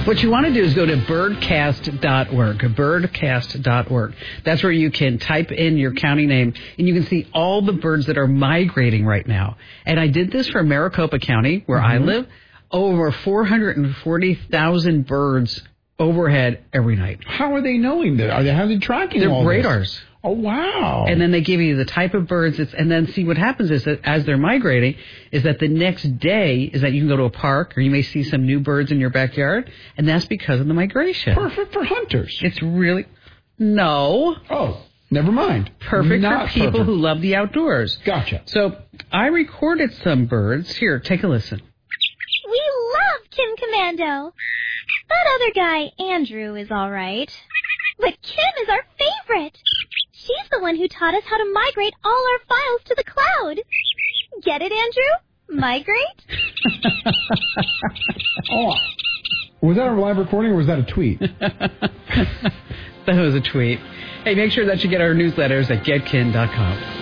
What you want to do is go to birdcast.org, birdcast.org. That's where you can type in your county name, and you can see all the birds that are migrating right now. And I did this for Maricopa County, where I live, over 440,000 birds overhead every night. How are they knowing that? How are they tracking They're all radars. This? Oh, wow. And then they give you the type of birds. And then see what happens is that as they're migrating, is that the next day is that you can go to a park or you may see some new birds in your backyard. And that's because of the migration. Perfect for hunters. It's really... No. Oh, never mind. Perfect for people who love the outdoors. Gotcha. So I recorded some birds. Here, take a listen. We love Kim Commando. That other guy, Andrew, is all right. But Kim is our favorite. She's the one who taught us how to migrate all our files to the cloud. Get it, Andrew? Migrate? Oh. Was that a live recording or was that a tweet? That was a tweet. Hey, make sure that you get our newsletters at getkin.com.